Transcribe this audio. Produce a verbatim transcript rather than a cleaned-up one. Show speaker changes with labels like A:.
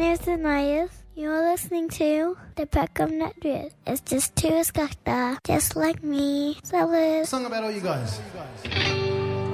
A: name's Anais. You're listening to the Peckham Network. It's just two skakta, just like me. Salut.
B: Song about all you guys.